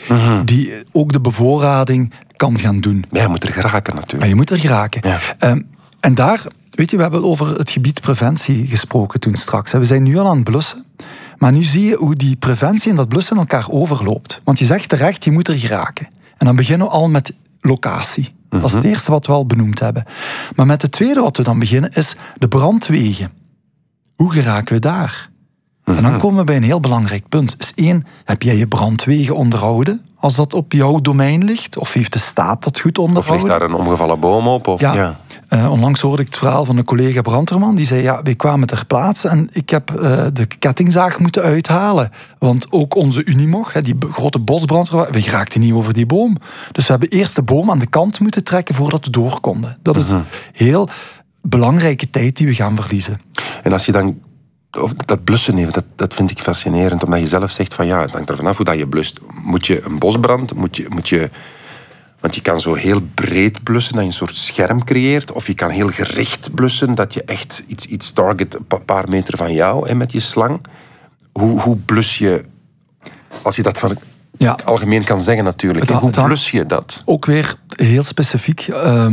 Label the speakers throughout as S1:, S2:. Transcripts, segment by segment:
S1: die ook de bevoorrading kan gaan doen.
S2: Maar je moet er geraken natuurlijk.
S1: Maar je moet er geraken.
S2: Ja.
S1: En daar, weet je, we hebben over het gebied preventie gesproken toen straks. We zijn nu al aan het blussen. Maar nu zie je hoe die preventie en dat blussen in elkaar overloopt. Want je zegt terecht, je moet er geraken. En dan beginnen we al met locatie. Dat is het eerste wat we al benoemd hebben. Maar met het tweede wat we dan beginnen is de brandwegen. Hoe geraken we daar? En dan komen we bij een heel belangrijk punt. Is 1, heb jij je brandwegen onderhouden als dat op jouw domein ligt? Of heeft de staat dat goed onderhouden?
S2: Of ligt daar een omgevallen boom op? Of,
S1: ja. Onlangs hoorde ik het verhaal van een collega brandweerman. Die zei, wij kwamen ter plaatse en ik heb de kettingzaag moeten uithalen. Want ook onze Unimog, die grote bosbrand, we geraakten niet over die boom. Dus we hebben eerst de boom aan de kant moeten trekken voordat we door konden. Dat is heel belangrijke tijd die we gaan verliezen.
S2: En als je dan dat blussen even, dat vind ik fascinerend. Omdat je zelf zegt van het hangt ervan af hoe dat je blust. Moet je een bosbrand, want je kan zo heel breed blussen dat je een soort scherm creëert. Of je kan heel gericht blussen, dat je echt iets target een paar meter van jou en met je slang. Hoe blus je, als je dat van het algemeen kan zeggen natuurlijk. Hoe blus je dat?
S1: Ook weer heel specifiek.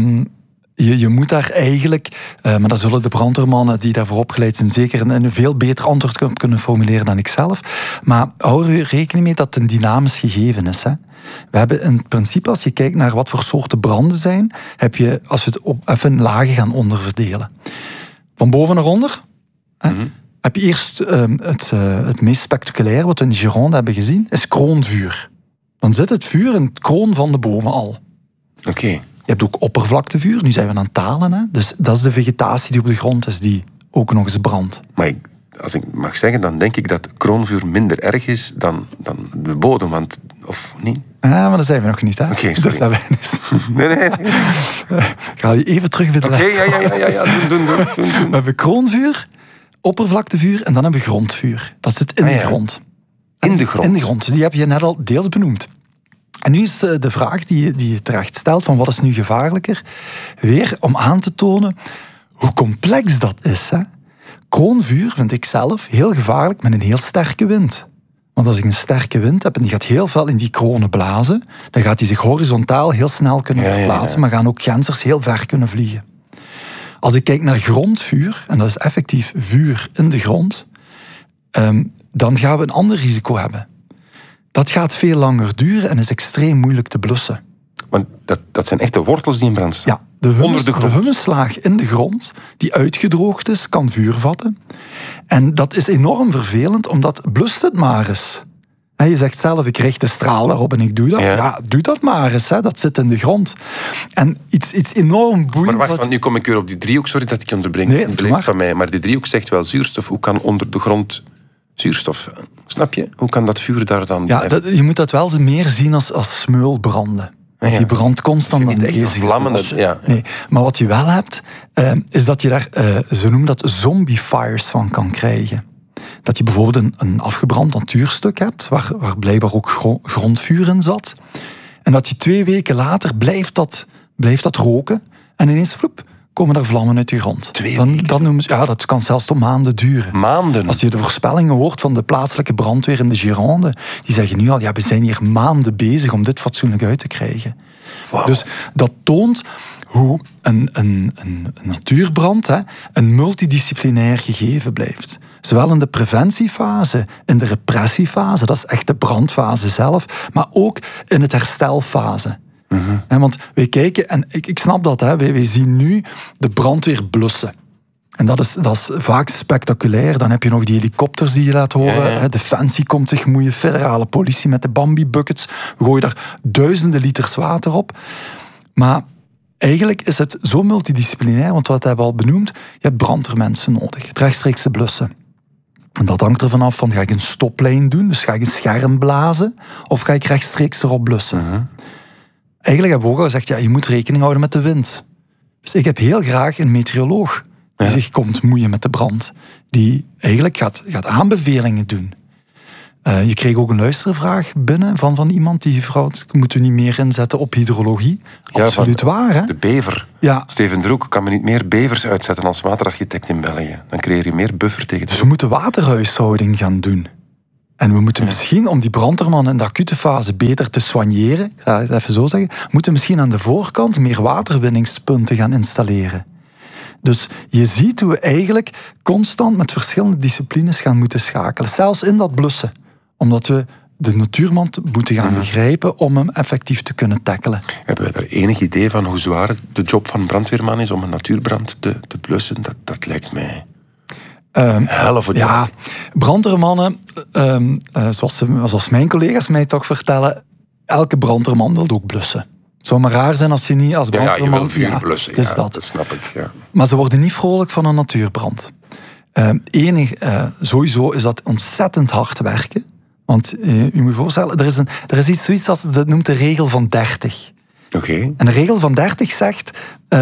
S1: Je moet daar eigenlijk, maar dat zullen de brandweermannen die daarvoor opgeleid zijn zeker een veel beter antwoord kunnen formuleren dan ik zelf. Maar hou er rekening mee dat het een dynamisch gegeven is. Hè. We hebben in principe, als je kijkt naar wat voor soorten branden zijn, heb je, als we het even lagen gaan onderverdelen. Van boven naar onder heb je eerst het meest spectaculaire wat we in de Gironde hebben gezien, is kroonvuur. Dan zit het vuur in het kroon van de bomen al.
S2: Oké.
S1: Je hebt ook oppervlaktevuur, nu zijn we aan het talen. Hè? Dus dat is de vegetatie die op de grond is, die ook nog eens brandt.
S2: Maar als ik mag zeggen, dan denk ik dat kroonvuur minder erg is dan de bodem, of niet?
S1: Ja, maar dat zijn we nog niet, hè?
S2: Oké, sorry.
S1: Dus dat wij niet.
S2: Nee.
S1: Ik ga je even terug bij de les.
S2: Ja, doen.
S1: We hebben kroonvuur, oppervlaktevuur en dan hebben we grondvuur. Dat zit in de grond.
S2: In de grond?
S1: In de grond, dus die heb je net al deels benoemd. En nu is de vraag die je terecht stelt, van wat is nu gevaarlijker? Weer om aan te tonen hoe complex dat is. Hè? Kroonvuur vind ik zelf heel gevaarlijk met een heel sterke wind. Want als ik een sterke wind heb en die gaat heel veel in die kronen blazen, dan gaat die zich horizontaal heel snel kunnen verplaatsen, maar gaan ook gensers heel ver kunnen vliegen. Als ik kijk naar grondvuur, en dat is effectief vuur in de grond, dan gaan we een ander risico hebben. Dat gaat veel langer duren en is extreem moeilijk te blussen.
S2: Want dat zijn echt de wortels die in brand staan?
S1: Ja, de humuslaag in de grond, die uitgedroogd is, kan vuur vatten. En dat is enorm vervelend, omdat blust het maar eens. Je zegt zelf, ik richt de straal daarop en ik doe dat. Ja, doe dat maar eens, dat zit in de grond. En iets enorm boeiend...
S2: Maar wacht, want nu kom ik weer op die driehoek, sorry dat ik je onderbreng.
S1: Nee,
S2: het blijft van mij, maar die driehoek zegt wel zuurstof. Hoe kan onder de grond zuurstof... Snap je? Hoe kan dat vuur daar dan...
S1: Je moet dat wel meer zien als smeulbranden. Want die brandt constant aan
S2: deze vlammen.
S1: Nee, maar wat je wel hebt, is dat je daar, ze noemen dat zombie fires van kan krijgen. Dat je bijvoorbeeld een afgebrand natuurstuk hebt, waar blijkbaar ook grondvuur in zat. En dat je 2 weken later blijft dat roken. En ineens, komen er vlammen uit de grond.
S2: 2 weken?
S1: Dat noemen ze, dat kan zelfs tot maanden duren.
S2: Maanden?
S1: Als je de voorspellingen hoort van de plaatselijke brandweer in de Gironde, die zeggen nu al, we zijn hier maanden bezig om dit fatsoenlijk uit te krijgen. Wow. Dus dat toont hoe een natuurbrand een multidisciplinair gegeven blijft. Zowel in de preventiefase, in de repressiefase, dat is echt de brandfase zelf, maar ook in het herstelfase. Want wij kijken, en ik snap dat, wij zien nu de brandweer blussen. En dat is vaak spectaculair. Dan heb je nog die helikopters die je laat horen. Ja. Defensie komt zich moeien, federale politie met de Bambi-buckets. We gooien daar duizenden liters water op. Maar eigenlijk is het zo multidisciplinair, want wat hebben we al benoemd, je hebt brandweermensen nodig, het rechtstreekse blussen. En dat hangt ervan af van, ga ik een stoplijn doen, dus ga ik een scherm blazen, of ga ik rechtstreeks erop blussen? Eigenlijk hebben we ook al gezegd, je moet rekening houden met de wind. Dus ik heb heel graag een meteoroloog die zich komt moeien met de brand. Die eigenlijk gaat aanbevelingen doen. Je kreeg ook een luistervraag binnen van iemand die vrouw, moeten we niet meer inzetten op hydrologie? Absoluut waar, hè?
S2: De bever.
S1: Ja.
S2: Steven Droek kan me niet meer bevers uitzetten als waterarchitect in België. Dan creëer je meer buffer tegen
S1: Dus we moeten waterhuishouding gaan doen. En we moeten misschien, om die brandweerman in de acute fase beter te soigneren, ik ga het even zo zeggen, moeten misschien aan de voorkant meer waterwinningspunten gaan installeren. Dus je ziet hoe we eigenlijk constant met verschillende disciplines gaan moeten schakelen. Zelfs in dat blussen. Omdat we de natuurman moeten gaan begrijpen om hem effectief te kunnen tackelen.
S2: Hebben wij daar enig idee van hoe zwaar de job van een brandweerman is om een natuurbrand te blussen? Dat lijkt mij...
S1: Ja, brandweermannen, zoals mijn collega's mij toch vertellen, elke brandweerman wil ook blussen. Het zou maar raar zijn als je niet als brandweerman...
S2: Ja, je wil vuur blussen,
S1: dus
S2: dat snap ik. Ja.
S1: Maar ze worden niet vrolijk van een natuurbrand. Sowieso is dat ontzettend hard werken. Want je moet je voorstellen, er is zoiets als, dat noemt de regel van 30.
S2: Oké.
S1: En de regel van 30 zegt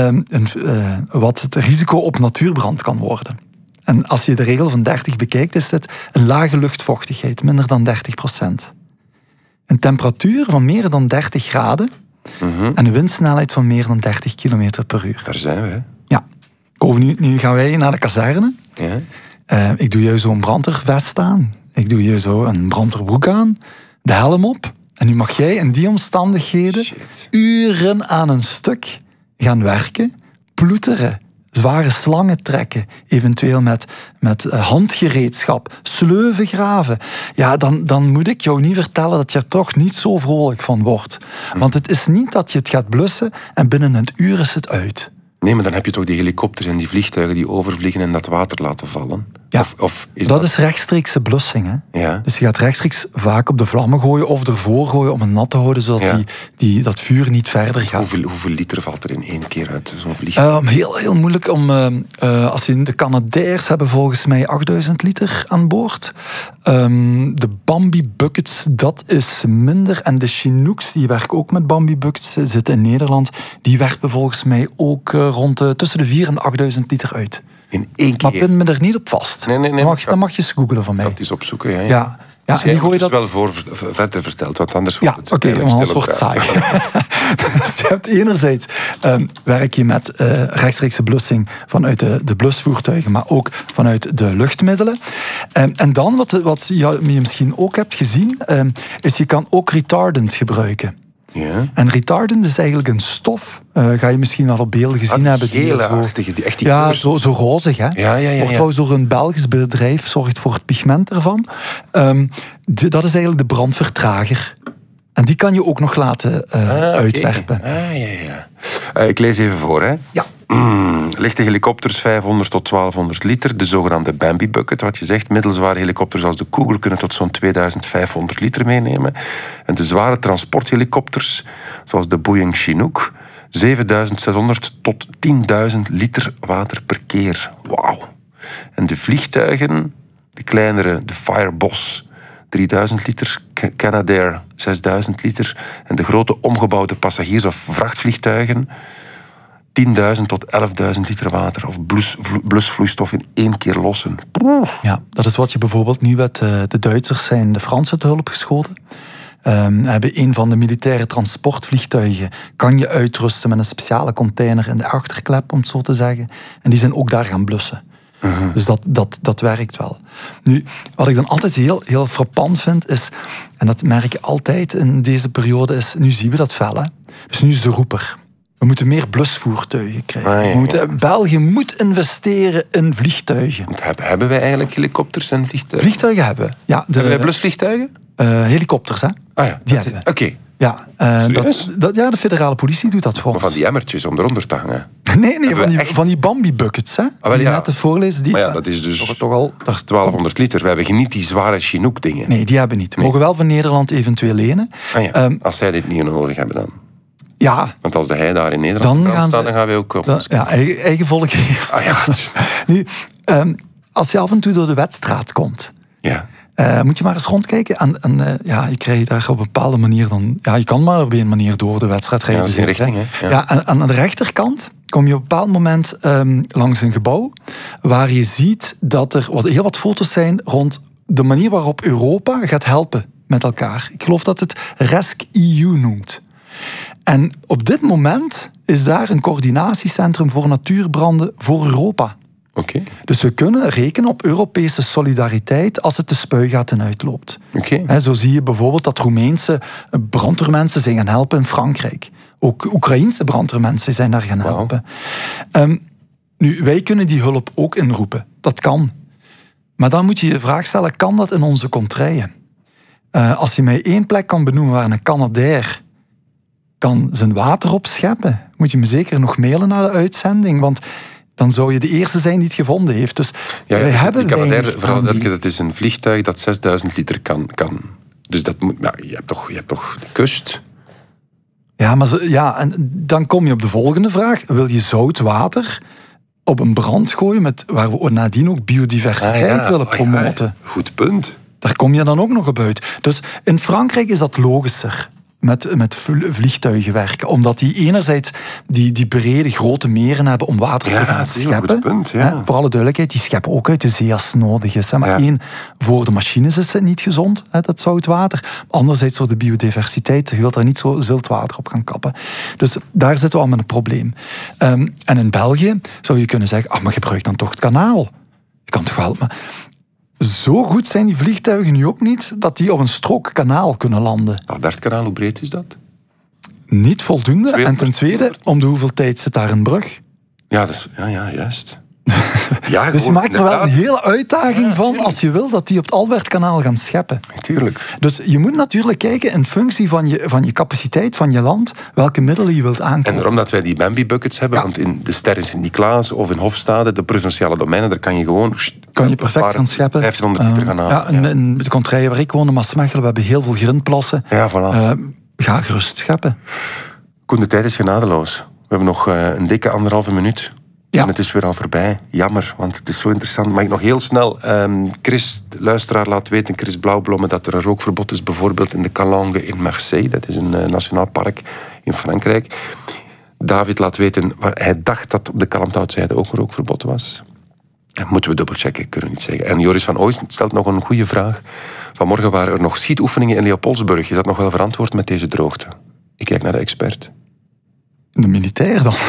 S1: wat het risico op natuurbrand kan worden. En als je de regel van 30 bekijkt, is het een lage luchtvochtigheid, minder dan 30%. Een temperatuur van meer dan 30 graden en een windsnelheid van meer dan 30 km per uur.
S2: Daar zijn we, hè?
S1: Ja. Nu gaan wij naar de kazerne.
S2: Ja.
S1: Ik doe je zo'n brandweervest aan. Ik doe je zo een brandweerbroek aan. De helm op. En nu mag jij in die omstandigheden uren aan een stuk gaan werken, ploeteren, zware slangen trekken, eventueel met handgereedschap, sleuven graven. Ja, dan moet ik jou niet vertellen dat je er toch niet zo vrolijk van wordt. Want het is niet dat je het gaat blussen en binnen een uur is het uit.
S2: Nee, maar dan heb je toch die helikopters en die vliegtuigen die overvliegen en dat water laten vallen?
S1: Ja, of is dat is rechtstreekse blussing. Hè? Ja. Dus je gaat rechtstreeks vaak op de vlammen gooien of ervoor gooien om het nat te houden, zodat dat vuur niet verder gaat.
S2: Hoeveel liter valt er in één keer uit zo'n vliegtuig?
S1: Heel moeilijk om... als je de Canadairs hebben volgens mij 8000 liter aan boord. De Bambi buckets, dat is minder. En de Chinooks, die werken ook met Bambi buckets, zitten in Nederland. Die werpen volgens mij ook rond tussen de 4 en 8000 liter uit.
S2: In één keer?
S1: Maar pin me er niet op vast.
S2: Nee.
S1: Dan mag je eens googlen van mij.
S2: Dat is opzoeken,
S1: ja. Ja,
S2: dus jij wordt het wel verder verteld, want anders wordt het...
S1: anders wordt het saai. Dus je hebt enerzijds werk je met rechtstreekse blussing vanuit de blusvoertuigen, maar ook vanuit de luchtmiddelen. En dan, wat je misschien ook hebt gezien, is je kan ook retardant gebruiken.
S2: Ja.
S1: En retardant is eigenlijk een stof, ga je misschien al op beelden gezien hebben.
S2: Gele-achtige, die echt die
S1: ja, zo rozig. Hè?
S2: Ja.
S1: Wordt trouwens door een Belgisch bedrijf, zorgt voor het pigment ervan. Dat is eigenlijk de brandvertrager. En die kan je ook nog laten uitwerpen.
S2: Ik lees even voor, hè.
S1: Ja.
S2: Lichte helikopters 500 tot 1200 liter. De zogenaamde Bambi bucket, wat je zegt. Middelsware helikopters als de Cougar kunnen tot zo'n 2500 liter meenemen. En de zware transporthelikopters, zoals de Boeing Chinook, 7600 tot 10.000 liter water per keer. Wauw. En de vliegtuigen, de kleinere, de Fireboss, 3000 liter, Canadair 6000 liter. En de grote omgebouwde passagiers- of vrachtvliegtuigen, 10.000 tot 11.000 liter water of blusvloeistof in één keer lossen.
S1: Ja, dat is wat je bijvoorbeeld nu met de Duitsers zijn de Fransen te hulp geschoten. Hebben een van de militaire transportvliegtuigen kan je uitrusten met een speciale container in de achterklep, om het zo te zeggen. En die zijn ook daar gaan blussen. Dus dat werkt wel. Nu, wat ik dan altijd heel frappant vind is, en dat merk je altijd in deze periode, is, nu zien we dat fel, hè. Dus nu is de roeper. We moeten meer blusvoertuigen krijgen. België moet investeren in vliegtuigen.
S2: Hebben wij eigenlijk helikopters en vliegtuigen?
S1: Vliegtuigen hebben we. Ja,
S2: hebben wij blusvliegtuigen?
S1: Helikopters, hè.
S2: Ah ja,
S1: die hebben we.
S2: Oké.
S1: Ja, de federale politie doet dat voor ons.
S2: Maar van die emmertjes om eronder te hangen?
S1: Nee, van die Bambi buckets, hè. Die net te voorlezen.
S2: Maar ja, dat is dus toch al 1200 liter. We hebben niet die zware Chinook dingen.
S1: Nee, die hebben niet. We mogen wel van Nederland eventueel lenen.
S2: Als zij dit niet nodig hebben dan?
S1: Ja.
S2: Want als de hij daar in Nederland staat, dan gaan wij ook op.
S1: Eigen volk eerst. Nu, als je af en toe door de Wetstraat komt, moet je maar eens rondkijken. Je krijgt daar op een bepaalde manier dan... Ja, je kan maar op een manier door de Wetstraat rijden.
S2: Ja, dat is in richting, hè.
S1: Ja, en aan de rechterkant kom je op een bepaald moment langs een gebouw waar je ziet dat er heel wat foto's zijn rond de manier waarop Europa gaat helpen met elkaar. Ik geloof dat het RESC-EU noemt. En op dit moment is daar een coördinatiecentrum voor natuurbranden voor Europa.
S2: Oké.
S1: Dus we kunnen rekenen op Europese solidariteit als het de spuigaten uitloopt.
S2: Oké.
S1: Zo zie je bijvoorbeeld dat Roemeense brandweermensen zijn gaan helpen in Frankrijk. Ook Oekraïense brandweermensen zijn daar gaan helpen. Nu, wij kunnen die hulp ook inroepen. Dat kan. Maar dan moet je je vraag stellen, kan dat in onze contraien? Als je mij één plek kan benoemen waar een Canadair kan zijn water opscheppen, moet je me zeker nog mailen naar de uitzending, want dan zou je de eerste zijn die het gevonden heeft. Dus wij hebben
S2: die Canadair,
S1: vooral
S2: dat is een vliegtuig dat 6000 liter kan. Dus dat moet, je hebt toch de kust?
S1: Ja, en dan kom je op de volgende vraag. Wil je zout water op een brand gooien waar we nadien ook biodiversiteit willen promoten?
S2: Ja, goed punt.
S1: Daar kom je dan ook nog op uit. Dus in Frankrijk is dat logischer met vliegtuigen werken. Omdat die enerzijds die brede grote meren hebben om water te gaan scheppen.
S2: Goed punt, ja.
S1: Voor alle duidelijkheid, die scheppen ook uit de zee als het nodig is. Maar één, voor de machines is het niet gezond, dat zoutwater. Anderzijds voor de biodiversiteit, je wilt daar niet zo ziltwater op gaan kappen. Dus daar zitten we al met een probleem. En in België zou je kunnen zeggen, maar gebruik dan toch het kanaal. Je kan toch wel... Maar zo goed zijn die vliegtuigen nu ook niet dat die op een strook kanaal kunnen landen.
S2: Albertkanaal, hoe breed is dat?
S1: Niet voldoende. En ten tweede, om de hoeveel tijd zit daar een brug?
S2: Ja, juist.
S1: Dus je maakt er wel een hele uitdaging van als je wil dat die op het Albertkanaal gaan scheppen.
S2: Natuurlijk.
S1: Dus je moet natuurlijk kijken in functie van je capaciteit, van je land, welke middelen je wilt aankopen.
S2: En daarom dat wij die Bambi-buckets hebben, want in de Ster in Sint-Niklaas of in Hofstade, de provinciale domeinen, daar kan je gewoon...
S1: Kan je perfect gaan scheppen.
S2: 1500 liter gaan halen.
S1: In de contraille waar ik woon, in Maasmechelen, we hebben heel veel grindplassen.
S2: Ja, voilà.
S1: Ga gerust scheppen.
S2: Koen, de tijd is genadeloos. We hebben nog een dikke 1,5 minuut. Ja. En het is weer al voorbij. Jammer, want het is zo interessant. Mag ik nog heel snel... Chris, de luisteraar, laat weten, Chris Blauwblomme, dat er een rookverbod is bijvoorbeeld in de Calangue in Marseille. Dat is een nationaal park in Frankrijk. David laat weten, hij dacht dat op de Kalmthoutzijde ook een rookverbod was. Dat moeten we dubbelchecken, kunnen we niet zeggen. En Joris van Ooyen stelt nog een goede vraag. Vanmorgen waren er nog schietoefeningen in Leopoldsburg. Is dat nog wel verantwoord met deze droogte? Ik kijk naar de expert.
S1: De militair dan?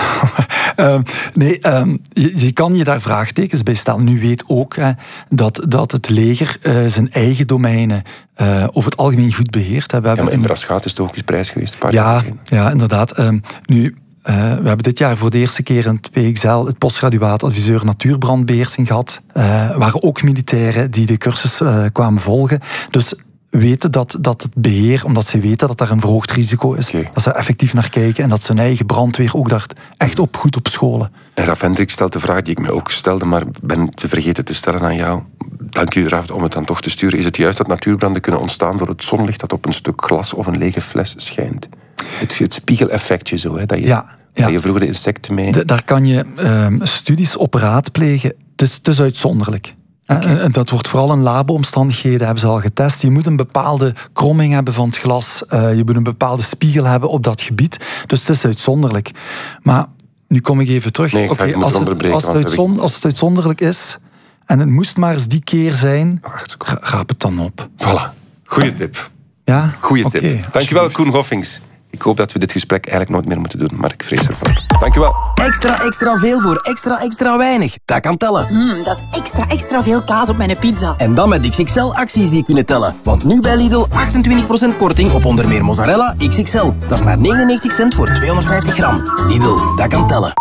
S1: Je kan je daar vraagtekens bij stellen. Nu weet ook dat het leger zijn eigen domeinen over het algemeen goed beheert.
S2: Maar in de Rasgaat is het ook eens prijs geweest.
S1: Ja, inderdaad. We hebben dit jaar voor de eerste keer in het PXL het postgraduaat adviseur natuurbrandbeheersing gehad. Waren ook militairen die de cursus kwamen volgen. Dus weten dat het beheer, omdat ze weten dat daar een verhoogd risico is, dat ze er effectief naar kijken en dat ze hun eigen brandweer ook daar echt goed op scholen.
S2: En Raf Hendrik stelt de vraag die ik me ook stelde, maar ben te vergeten te stellen aan jou. Dank u, Raf, om het dan toch te sturen. Is het juist dat natuurbranden kunnen ontstaan door het zonlicht dat op een stuk glas of een lege fles schijnt? Het spiegeleffectje zo, hè, dat je vroeger de insecten mee...
S1: Daar kan je studies op raadplegen. Het is uitzonderlijk. Okay. Dat wordt vooral in labo-omstandigheden, hebben ze al getest. Je moet een bepaalde kromming hebben van het glas. Je moet een bepaalde spiegel hebben op dat gebied. Dus het is uitzonderlijk. Maar nu kom ik even terug.
S2: Nee,
S1: als het uitzonderlijk is, en het moest maar eens die keer zijn, raap het dan op.
S2: Voilà. Goeie tip.
S1: Ja?
S2: Goeie tip. Dankjewel, Koen Goffings. Ik hoop dat we dit gesprek eigenlijk nooit meer moeten doen, maar ik vrees ervan. Dankjewel.
S3: Extra veel voor extra weinig. Dat kan tellen.
S4: Dat is extra veel kaas op mijn pizza.
S3: En dan met XXL-acties die kunnen tellen. Want nu bij Lidl 28% korting op onder meer mozzarella XXL. Dat is maar 99 cent voor 250 gram. Lidl, dat kan tellen.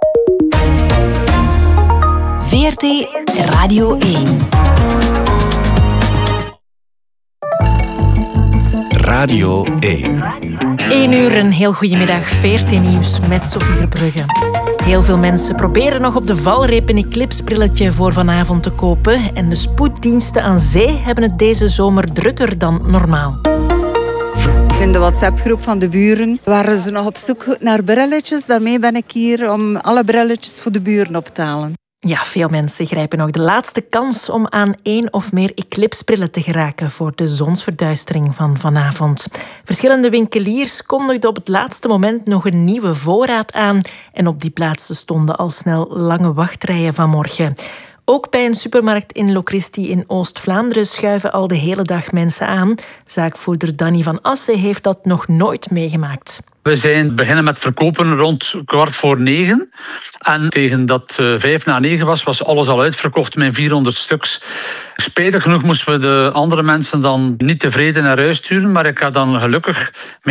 S4: VRT Radio 1.
S3: Radio 1.
S5: 1 uur, een heel goedemiddag. VRT Nieuws met Sophie Verbrugge. Heel veel mensen proberen nog op de valreep een eclipsbrilletje voor vanavond te kopen. En de spoeddiensten aan zee hebben het deze zomer drukker dan normaal.
S6: In de WhatsApp-groep van de buren waren ze nog op zoek naar brilletjes. Daarmee ben ik hier om alle brilletjes voor de buren op te halen.
S5: Ja, veel mensen grijpen nog de laatste kans om aan 1 of meer eclipsbrillen te geraken voor de zonsverduistering van vanavond. Verschillende winkeliers kondigden op het laatste moment nog een nieuwe voorraad aan en op die plaatsen stonden al snel lange wachtrijen vanmorgen. Ook bij een supermarkt in Locristi in Oost-Vlaanderen schuiven al de hele dag mensen aan. Zaakvoerder Danny van Assen heeft dat nog nooit meegemaakt.
S7: We zijn beginnen met verkopen rond 9:15. En tegen dat 9:05 was alles al uitverkocht met 400 stuks. Spijtig genoeg moesten we de andere mensen dan niet tevreden naar huis sturen. Maar ik had dan gelukkig